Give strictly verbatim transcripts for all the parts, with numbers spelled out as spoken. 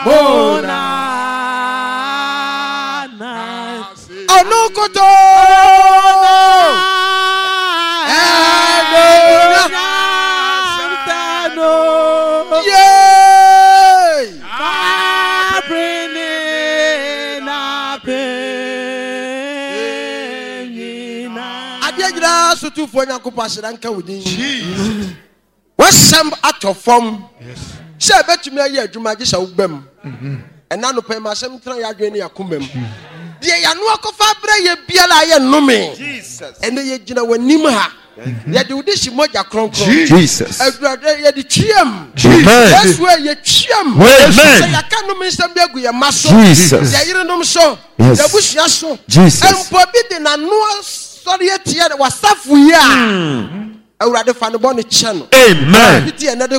Ona Anukoto so to for Yanko Passanka within West at your form. Say, I bet you me a year to my Jisabem. And now no pay my same try again. Yakumem. The Yanuako Fabre, ye Biala, and no me. Jesus. And the Yajina were Nimaha. Yet do this moja cronk. Jesus. As you are the Chiam. That's where you Chiam. Amen. I can't miss them there with your muscle. Jesus. They don't so. The bush yasso. Jesus. And forbidden and no. Sorry, it was tough. We are. I would rather find a bonnet channel. Amen.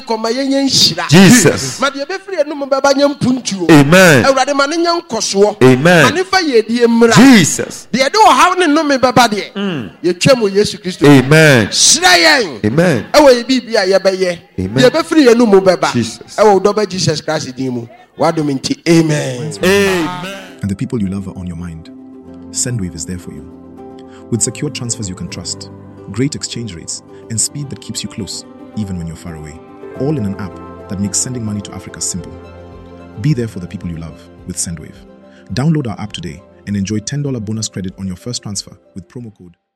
Jesus. My dear, be free and no Babanian Puntu. Amen. I would rather Manian Coswo. Amen. And if I hear the Jesus. They don't have no me babadi. You came with Jesus Christ. Amen. Shraying. Amen. I will be be a yabaye. Amen. Be free and no more baba. Jesus. I will double Jesus Christ. Dimu. What do you mean? Amen. Amen. And the people you love are on your mind. Sendwave is there for you. With secure transfers you can trust, great exchange rates, and speed that keeps you close, even when you're far away. All in an app that makes sending money to Africa simple. Be there for the people you love with Sendwave. Download our app today and enjoy ten dollars bonus credit on your first transfer with promo code